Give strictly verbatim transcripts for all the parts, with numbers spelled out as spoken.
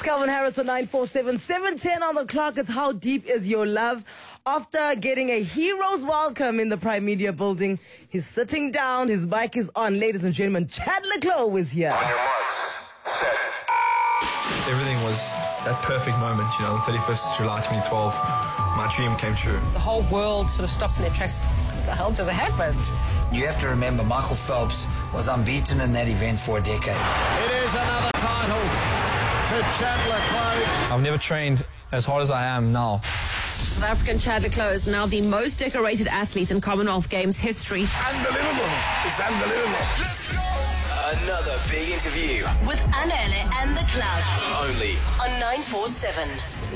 Calvin Harris on nine four seven, seven ten on the clock. It's How Deep Is Your Love? After getting a hero's welcome in the Prime Media building, he's sitting down, his mic is on. Ladies and gentlemen, Chad le Clos is here. On your marks, set. Everything was that perfect moment, you know, the thirty-first of July twenty twelve. My dream came true. The whole world sort of stops in their tracks. What the hell just happened? You have to remember, Michael Phelps was unbeaten in that event for a decade. It is another title to Chad le Clos. I've never trained as hard as I am now. South African Chad le Clos is now the most decorated athlete in Commonwealth Games history. Unbelievable. It's unbelievable. Let's go. Another big interview with Anele and the Cloud. only On nine four seven.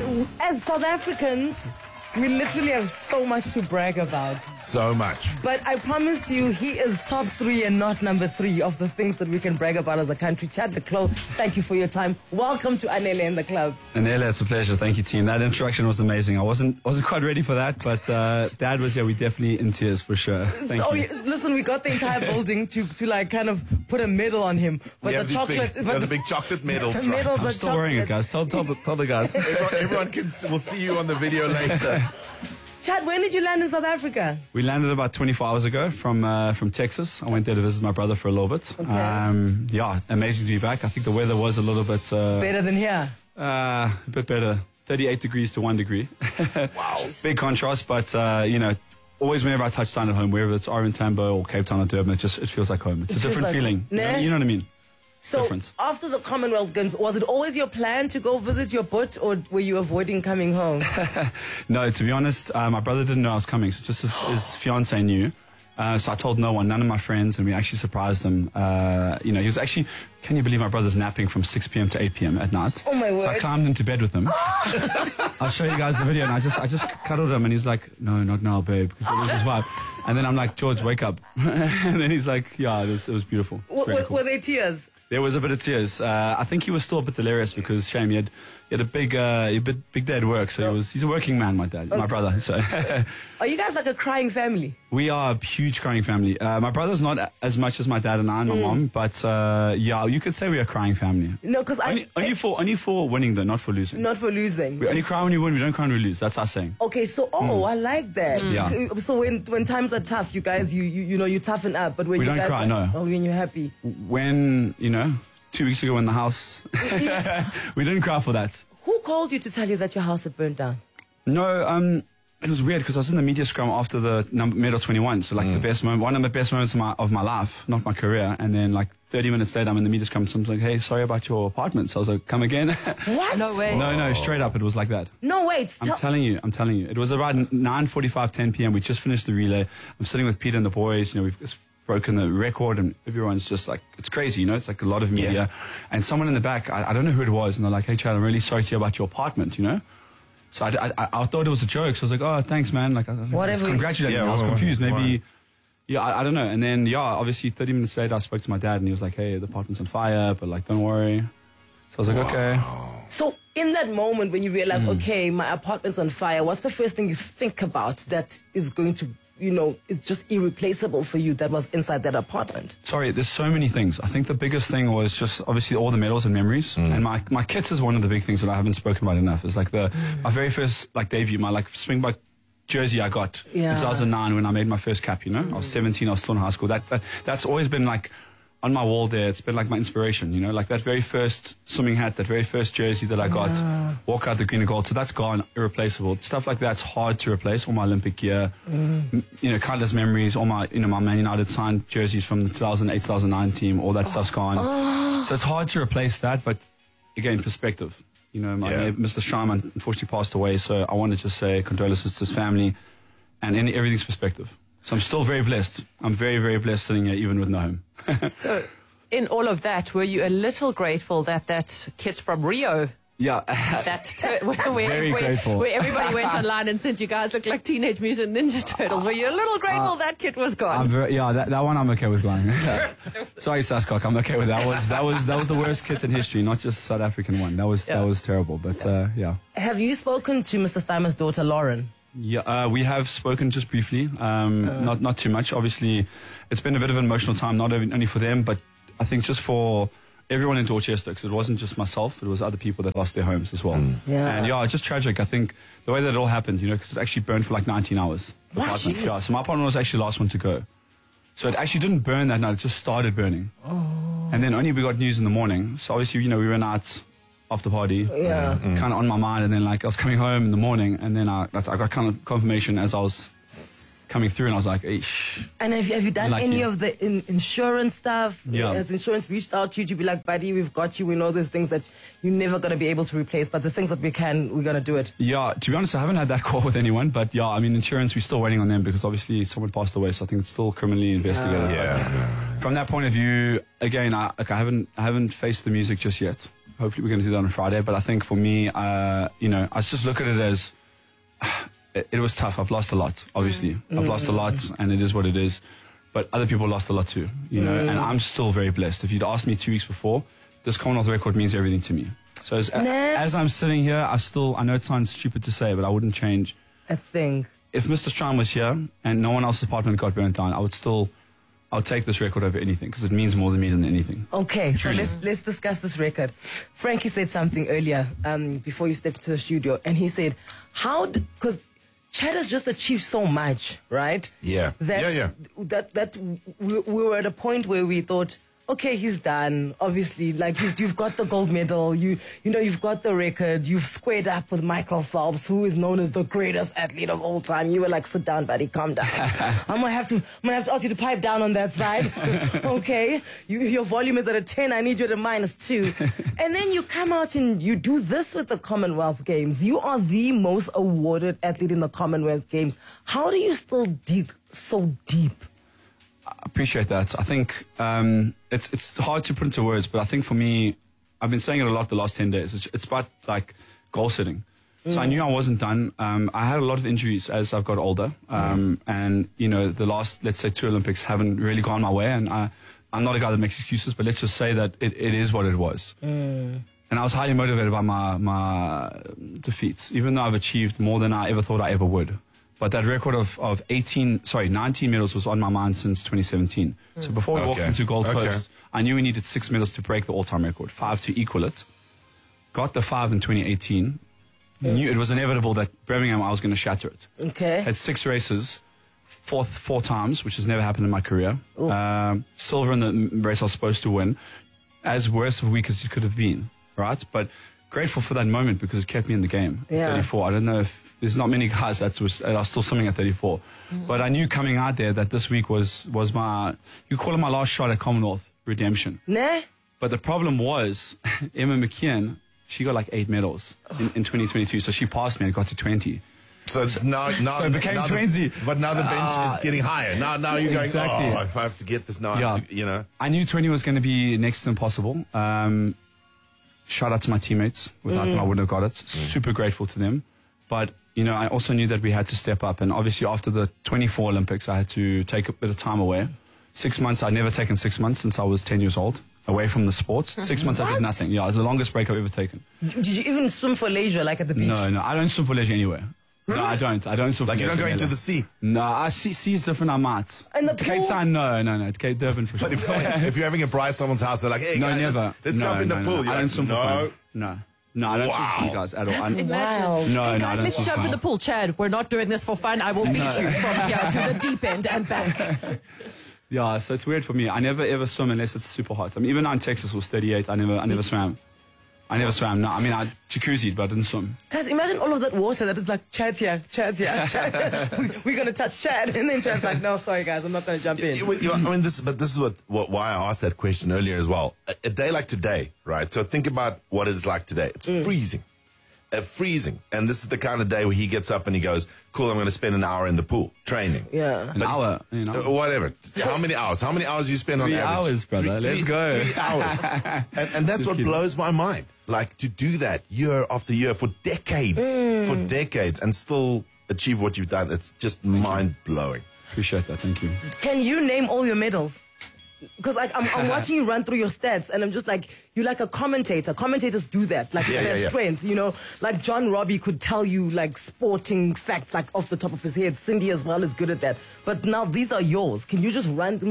As South Africans, we literally have so much to brag about. So much. But I promise you, he is top three and not number three of the things that we can brag about as a country. Chad le Clos, thank you for your time. Welcome to Anele and the Club. Anele, it's a pleasure. Thank you, team. That introduction was amazing. I wasn't wasn't quite ready for that, but uh, Dad was here. We definitely in tears for sure. Thank so, you. Listen, we got the entire building to, to like kind of put a medal on him. But We the have these chocolate... big, we but have the big chocolate medals, the right? medals I'm are still chocolate. wearing it, guys. Tell, tell, the, tell the guys. Everyone, everyone can, will see you on the video later. Chad, when did you land in South Africa? We landed about twenty-four hours ago from uh, from Texas. I went there to visit my brother for a little bit. Okay. Um, yeah, amazing to be back. I think the weather was a little bit... Uh, Better than here. Uh, a bit better. thirty-eight degrees to one degree. Wow. Big contrast, but, uh, you know, always whenever I touch down at home, wherever it's Orange Tambo or Cape Town or Durban, it just it feels like home. It's It a feels different like feeling. home. You, know, Nah. you know what I mean? So Different. after the Commonwealth Games, was it always your plan to go visit your butt, or were you avoiding coming home? No, to be honest, uh, my brother didn't know I was coming, so just his, his fiance knew. Uh, so I told no one, none of my friends, and we actually surprised him. Uh, you know, he was actually, can you believe my brother's napping from six p.m. to eight p.m. at night? Oh, my So I word. climbed into bed with him. I'll show you guys the video, and I just I just cuddled him, and he's like, no, not now, babe, because it was his wife. And then I'm like, George, wake up. And then he's like, yeah, it was, it was beautiful. It was W- really w- cool. Were there tears? There was a bit of tears. Uh, I think he was still a bit delirious because, shame, he had, he had a big uh, a bit, big day at work. So he was, he's a working man, my dad, my brother. So Are you guys like a crying family? we are a huge crying family. Uh, my brother's not a- as much as my dad and I and my mom, but uh, yeah, you could say we're a crying family. No, because I... Only, only for only for winning though, not for losing. Not for losing. We only cry when we win. We don't cry when we lose. That's our saying. Okay, so, oh, I like that. Yeah. So when when times are tough, you guys, you you, you know, you toughen up. But when We you don't guys cry, are, no. Oh, when you're happy. When you know, two weeks ago in the house, we didn't cry for that. Who called you to tell you that your house had burned down? No, um, it was weird because I was in the media scrum after the number, medal twenty-one. So like the best moment, one of the best moments of my, of my life, not my career. And then like thirty minutes later, I'm in the media scrum. Someone's like, hey, sorry about your apartment. So I was like, come again. What? No way. no, no, straight up. It was like that. No, wait. I'm Tell- telling you, I'm telling you. It was around nine forty-five, ten p.m. We just finished the relay. I'm sitting with Peter and the boys. You know, we've just broken the record and everyone's just like, it's crazy, you know, it's like a lot of media. And someone in the back, I, I don't know who it was, and they're like, hey, Chad, I'm really sorry to hear about your apartment, you know? So I, I, I thought it was a joke. So I was like, oh, thanks, man. Like, I, I was Whatever. congratulating Yeah, me. I was why- confused. why- Maybe, yeah, I, I don't know. And then, yeah, obviously thirty minutes later, I spoke to my dad and he was like, hey, the apartment's on fire, but like, don't worry. So I was like, okay. So in that moment when you realize, Hmm. okay, my apartment's on fire, what's the first thing you think about that is going to, you know, is just irreplaceable for you that was inside that apartment? Sorry, there's so many things. I think the biggest thing was just obviously all the medals and memories. And my, my kits is one of the big things that I haven't spoken about enough. It's like the my very first like debut, my like Springbok jersey I got Yeah. in two thousand nine when I made my first cap, you know? I was seventeen, I was still in high school. That, that That's always been like on my wall there. It's been like my inspiration, you know? Like that very first swimming hat, that very first jersey that I got, walk out the green and gold. So that's gone, irreplaceable. Stuff like that's hard to replace. All my Olympic gear, m- you know, countless memories, all my, you know, my Man United signed jerseys from the two thousand eight, two thousand nine team, all that stuff's gone. So it's hard to replace that, but again, perspective. You know, my Yeah. Mister Sharman unfortunately passed away, so I want to just say condolences to his family and in everything's perspective. So I'm still very blessed. I'm very, very blessed sitting here even with no home. So, in all of that, were you a little grateful that that kit from Rio, Yeah. that tur- where, where, Very where, grateful. where everybody went online and said you guys look like Teenage Mutant Ninja Turtles, were you a little grateful that kit was gone? I'm very, yeah, that, that one I'm okay with going. Sorry, Sascock, I'm okay with that. Was that was that was the worst kit in history, not just South African one. That was Yeah. that was terrible. But uh, yeah, Have you spoken to Mister Steimer's daughter, Lauren? yeah, uh, we have spoken just briefly, um, not not too much. Obviously, it's been a bit of an emotional time, not only for them, but I think just for everyone in Dorchester, because it wasn't just myself, it was other people that lost their homes as well. Yeah. And yeah, it's just tragic. I think the way that it all happened, you know, because it actually burned for like nineteen hours. The What? apartment. Jesus. Yeah, so my apartment was actually the last one to go. So it actually didn't burn that night, it just started burning. Oh. And then only we got news in the morning. So obviously, you know, we went out after party. Yeah. Kind of on my mind, and then like I was coming home in the morning, and then I, I got kind of confirmation as I was coming through, and I was like, Eesh. And have you, have you done Lucky. any of the in, insurance stuff? Yeah. Has insurance reached out to you to be like, buddy, we've got you. We know there's things that you're never going to be able to replace, but the things that we can, we're going to do it. Yeah, to be honest, I haven't had that call with anyone, but yeah, I mean, insurance, we're still waiting on them because obviously someone passed away, so I think it's still criminally investigated. Yeah. From that point of view, again, I, like, I haven't I haven't faced the music just yet. Hopefully we're going to do that on Friday, but I think for me, uh, you know, I just look at it as, it, it was tough. I've lost a lot, obviously. Mm. I've lost a lot, and it is what it is. But other people lost a lot too, you know, mm. and I'm still very blessed. If you'd asked me two weeks before, this Commonwealth record means everything to me. So as, nah. as I'm sitting here, I still, I know it sounds stupid to say, but I wouldn't change a thing. If Mister Strong was here and no one else's apartment got burnt down, I would still, I would take this record over anything because it means more to me than anything. Okay, Truly. so let's let's discuss this record. Frankie said something earlier um, before you stepped into the studio, and he said, "How?" Because Chad has just achieved so much, right? Yeah. That, Yeah, yeah. That that we, we were at a point where we thought, okay, he's done. Obviously, like you've, you've got the gold medal. You you know you've got the record. You've squared up with Michael Phelps, who is known as the greatest athlete of all time. You were like, sit down, buddy, calm down. I'm gonna have to I'm gonna have to ask you to pipe down on that side. Okay, you, your volume is at a ten. I need you at a minus two. And then you come out and you do this with the Commonwealth Games. You are the most awarded athlete in the Commonwealth Games. How do you still dig so deep? I appreciate that. I think um, it's it's hard to put into words, but I think for me, I've been saying it a lot the last ten days. It's, it's about like goal setting. Mm. So I knew I wasn't done. Um, I had a lot of injuries as I've got older, um, mm. and you know the last let's say two Olympics haven't really gone my way. And I, I'm not a guy that makes excuses, but let's just say that it, it is what it was. Mm. And I was highly motivated by my my defeats, even though I've achieved more than I ever thought I ever would. But that record of, of eighteen, sorry, nineteen medals was on my mind since twenty seventeen. Mm. So before we Okay. walked into Gold Okay. Coast, I knew we needed six medals to break the all-time record, five to equal it. Got the five in twenty eighteen. Mm. Knew it was inevitable that Birmingham, I was going to shatter it. Okay. Had six races, fourth four times, which has never happened in my career. Um, silver in the race I was supposed to win. As worse of a week as it could have been, right? But grateful for that moment because it kept me in the game. Yeah. thirty-four. I don't know if there's not many guys that, was, that are still swimming at thirty-four. Mm. But I knew coming out there that this week was, was my, you call it my last shot at Commonwealth redemption. Nah. But the problem was, Emma McKeon, she got like eight medals in, in twenty twenty-two. So she passed me and got to twenty. So it's now, now, So it became now the- twenty. but now the bench Ah. is getting higher. Now, now you're Exactly. going, oh, if I have to get this now, I Yeah. have to, you know. I knew twenty was going to be next to impossible. Um, shout out to my teammates. Without them, I wouldn't have got it. Super grateful to them. But, you know, I also knew that we had to step up. And obviously after the twenty-four Olympics, I had to take a bit of time away. Six months, I'd never taken six months since I was ten years old, away from the sport. Six months, I did What? nothing. Yeah, it was the longest break I've ever taken. Did you even swim for leisure, like at the beach? No, no, I don't swim for leisure anywhere. No, I don't. I don't swim Like for you don't leisure go into anywhere. the sea. No, I see, sea is different, I might. And the Cape pool? Town, no, no, no. Cape Durban for sure. But if, someone, if you're having a bride at someone's house, they're like, hey, No, guys, never. let's, let's no, jump in the no, pool. No, You're I don't like, swim for no. fun. No. No, I don't swim for Wow. you guys at all. That's I'm- wild. No, Hey no, guys, I don't let's swim jump for in the fun. pool. Chad, we're not doing this for fun. I will beat you from here to the deep end and back. Yeah, so it's weird for me. I never ever swim unless it's super hot. I mean, even now in Texas was thirty-eight. I never, I never swam. I never swam. No, I mean, I jacuzzied, but I didn't swim. Guys, imagine all of that water that is like, Chad's here, Chad's here, Chad. we, we're going to touch Chad. And then Chad's like, no, sorry, guys, I'm not going to jump in. You- you- I mean, this, but this is what, what why I asked that question earlier as well. A, a day like today, right? So think about what it's like today. It's freezing, uh, freezing, and this is the kind of day where he gets up and he goes, "Cool, I'm going to spend an hour in the pool training." Yeah. An hour, you know. Uh, whatever. How many hours? How many hours do you spend on Three average? hours, brother. Let's go. Three hours. and, and that's Just what kidding. blows my mind. Like to do that year after year for decades, for decades, and still achieve what you've done. It's just mind blowing. Appreciate that. Thank you. Can you name all your medals? Because like, I'm, I'm watching you run through your stats, and I'm just like, you're like a commentator. Commentators do that, like Yeah, their yeah, yeah. strength, you know? Like John Robbie could tell you like sporting facts like off the top of his head. Cindy as well is good at that. But now these are yours. Can you just run through them?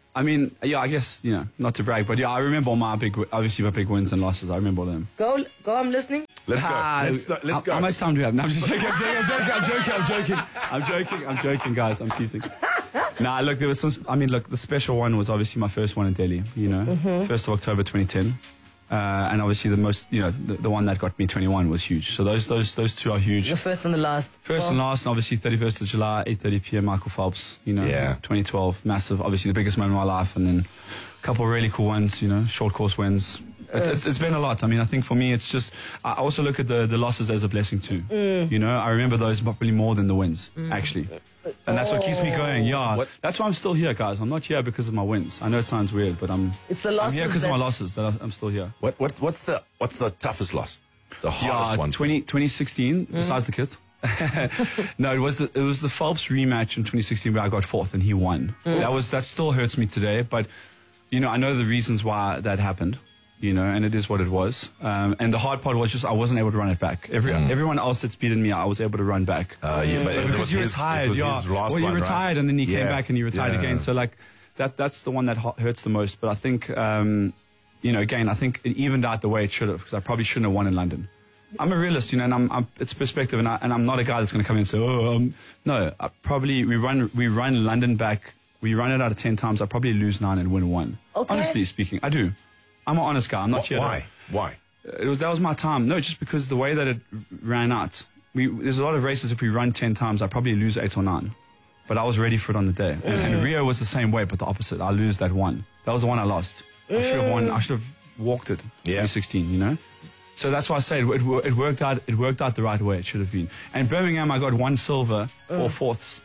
I mean, yeah, I guess, you know, not to brag, but yeah, I remember all my big, obviously my big wins and losses. I remember all them. Go, go, I'm listening. Let's go. Ah, Let's, start, let's how, go. How much time do we have? No, I'm just joking, I'm joking, I'm joking, I'm joking, I'm joking, I'm joking, I'm joking, guys, I'm teasing. Nah, look, there was some, I mean, look, the special one was obviously my first one in Delhi, you know, mm-hmm. first of October twenty ten. Uh, and obviously the most, you know, the, the one that got me twenty-one was huge. So those those those two are huge. The first and the last. First well. and last, and obviously thirty-first of July, eight thirty p.m. Michael Phelps, you know, yeah. twenty twelve, massive, obviously the biggest moment of my life, and then a couple of really cool ones, you know, short course wins. It's, it's, it's been a lot. I mean, I think for me, it's just, I also look at the, the losses as a blessing too. Mm. You know, I remember those probably more than the wins, mm. actually. And that's what keeps me going, yeah. What? That's why I'm still here, guys. I'm not here because of my wins. I know it sounds weird, but I'm, it's the losses I'm here because of my losses that I'm still here. What, what, what's, the, what's the toughest loss? The hardest yeah, one? twenty, twenty sixteen, mm. besides the kids. no, it was the, it was the Phelps rematch in twenty sixteen where I got fourth and he won. Mm. That was that still hurts me today, but you know I know the reasons why that happened. You know, and it is what it was. Um, and the hard part was just I wasn't able to run it back. Every, mm. Everyone else that's beaten me, I was able to run back. Uh, yeah, but, but because you retired, yeah. Well, you one, retired right? and then you yeah. came back and you retired yeah. again. So like that that's the one that hurts the most. But I think, um, you know, again, I think it evened out the way it should have because I probably shouldn't have won in London. I'm a realist, you know, and I'm, I'm it's perspective, and, I, and I'm not a guy that's going to come in and say, oh, um, no, I probably we run we run London back. We run it out of ten times. I probably lose nine and win one. Okay. Honestly speaking, I do. I'm an honest guy. I'm not Wh- here. Why? Why? It was that was my time. No, just because the way that it ran out. We there's a lot of races. If we run ten times, I probably lose eight or nine. But I was ready for it on the day. And, mm. and Rio was the same way, but the opposite. I lose that one. That was the one I lost. Mm. I should have won. I should have walked it. Yeah. twenty sixteen. You know. So that's why I say it, it, it worked out. It worked out the right way. It should have been. And Birmingham, I got one silver, four mm. fourths.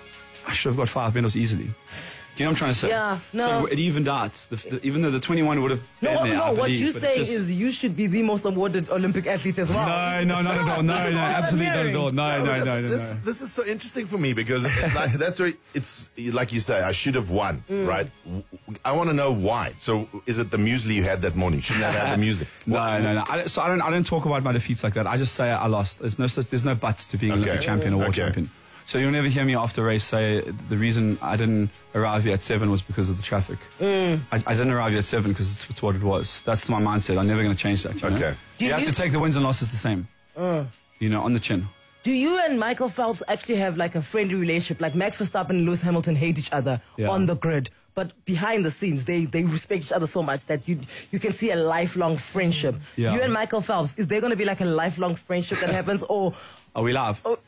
I should have got five medals easily. Do you know what I'm trying to say? Yeah, no. So it evened out. The, the, even though the twenty-one would have been no, there, no. I What believe, you say just, is you should be the most awarded Olympic athlete as well. No, no, not at all. No, no, absolutely not at all. No, no, no, no, no. This, this is so interesting for me because like, that's where it's like you say. I should have won, mm. right? I want to know why. So is it the muesli you had that morning? Shouldn't have had the music? no, what, no, no. I, so I don't. I don't talk about my defeats like that. I just say I lost. There's no. There's no buts to being okay. Olympic champion or world okay. champion. So you'll never hear me after a race say the reason I didn't arrive here at seven was because of the traffic. Mm. I, I didn't arrive here at seven because it's, it's what it was. That's my mindset. I'm never going to change that. You okay. Know? You, you have to take the wins and losses the same. Uh. You know, on the chin. Do you and Michael Phelps actually have like a friendly relationship? Like Max Verstappen and Lewis Hamilton hate each other yeah. on the grid, but behind the scenes, they, they respect each other so much that you you can see a lifelong friendship. Yeah. You and Michael Phelps, is there going to be like a lifelong friendship that happens, or... Are we live? Oh.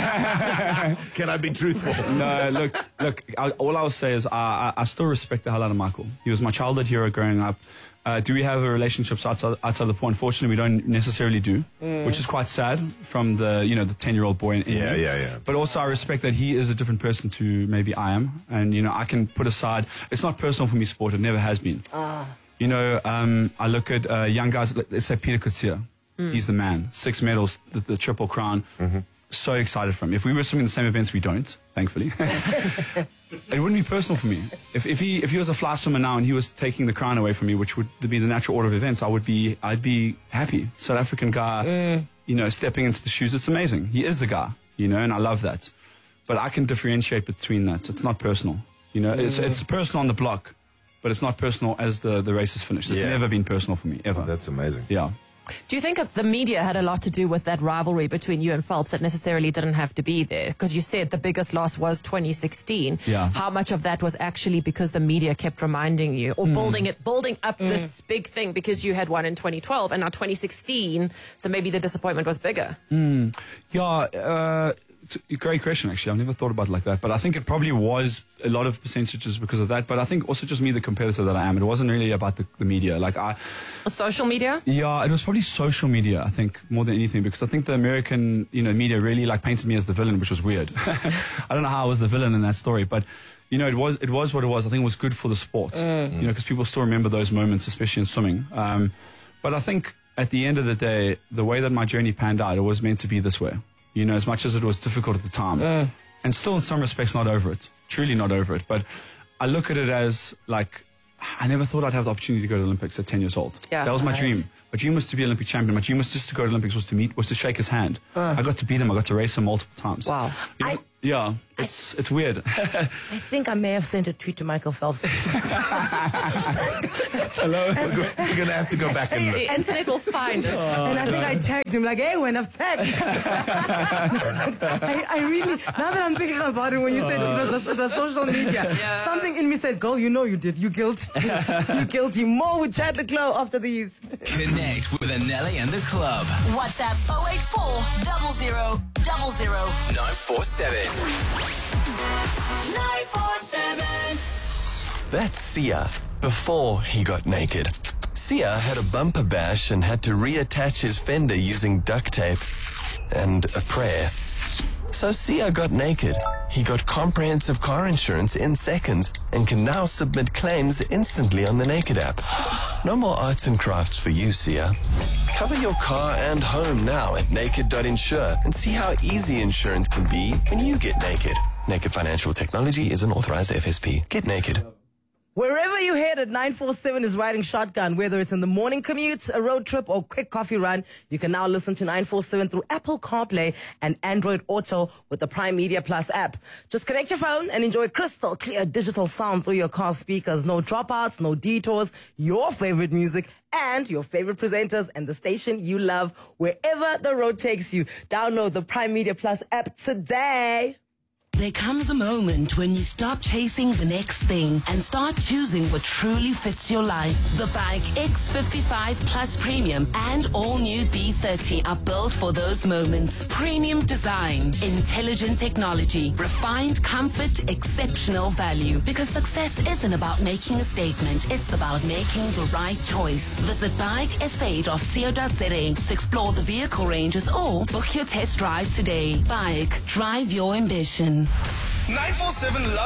Can I be truthful? No, look, look. I, all I will say is I, I, I still respect the hell out of Michael. He was my childhood hero growing up. Uh, do we have a relationship outside, outside the pool? Unfortunately, we don't necessarily do, mm. which is quite sad from the you know the ten-year-old boy. In, in yeah, yeah, yeah. But also, I respect that he is a different person to maybe I am, and you know I can put aside. It's not personal for me, sport. It never has been. Ah. You know, um, I look at uh, young guys. Let's say Peter Coetzee. Mm. He's the man. Six medals, the, the triple crown. Mm-hmm. So excited for him. If we were swimming the same events, we don't, thankfully. It wouldn't be personal for me. If, if he if he was a fly swimmer now and he was taking the crown away from me, which would be the natural order of events, I would be I'd be happy. South African guy, mm. you know, stepping into the shoes. It's amazing. He is the guy, you know, and I love that. But I can differentiate between that. It's not personal. You know, mm. it's it's personal on the block, but it's not personal as the the race is finished. It's yeah. never been personal for me ever. Oh, that's amazing. Yeah. Do you think the media had a lot to do with that rivalry between you and Phelps that necessarily didn't have to be there? Because you said the biggest loss was twenty sixteen. Yeah. How much of that was actually because the media kept reminding you or mm. building it, building up mm. this big thing because you had one in twenty twelve and now twenty sixteen, so maybe the disappointment was bigger? Mm. Yeah, uh, it's a great question, actually. I've never thought about it like that. But I think it probably was a lot of percentages because of that. But I think also just me, the competitor that I am. It wasn't really about the, the media. Like I, Social media? Yeah, it was probably social media, I think, more than anything. Because I think the American, you know, media really like painted me as the villain, which was weird. I don't know how I was the villain in that story. But, you know, it was it was what it was. I think it was good for the sport. Mm. You know, because people still remember those moments, especially in swimming. Um, but I think at the end of the day, the way that my journey panned out, it was meant to be this way. You know, as much as it was difficult at the time. Uh. And still in some respects not over it. Truly not over it. But I look at it as like, I never thought I'd have the opportunity to go to the Olympics at ten years old. Yeah, that was my right. dream. My dream was to be Olympic champion. My dream was just to go to the Olympics, was to meet, was to shake his hand. Uh. I got to beat him. I got to race him multiple times. Wow. You know, I, yeah, it's I, it's weird. I think I may have sent a tweet to Michael Phelps. Hello. We're, go, we're going to have to go back and look. The internet will find us. Oh, and I think I tagged him like, hey, when I've tagged. I, I really, now that I'm thinking about it, when you said it was the, the social media, yeah. something in me said, girl, you know you did. You guilt. You guilty. More with Chad Leclerc after these. Connect with Anele and the club. WhatsApp oh eight four, zero zero, zero zero. nine four seven. nine four seven. That's Sia before he got naked. Sia had a bumper bash and had to reattach his fender using duct tape and a prayer. So Sia got naked. He got comprehensive car insurance in seconds and can now submit claims instantly on the Naked app. No more arts and crafts for you, Sia. Cover your car and home now at naked dot insure and see how easy insurance can be when you get naked. Naked Financial Technology is an authorized F S P. Get naked. Wherever you headed, nine four seven is riding shotgun. Whether it's in the morning commute, a road trip, or quick coffee run, you can now listen to nine four seven through Apple CarPlay and Android Auto with the Prime Media Plus app. Just connect your phone and enjoy crystal clear digital sound through your car speakers. No dropouts, no detours, your favorite music and your favorite presenters and the station you love wherever the road takes you. Download the Prime Media Plus app today. There comes a moment when you stop chasing the next thing and start choosing what truly fits your life. The Bike X fifty-five Plus Premium and all new B thirty are built for those moments. Premium design, intelligent technology, refined comfort, exceptional value. Because success isn't about making a statement, it's about making the right choice. Visit bike s a dot co dot za to explore the vehicle ranges or book your test drive today. Bike, drive your ambition. nine four seven Love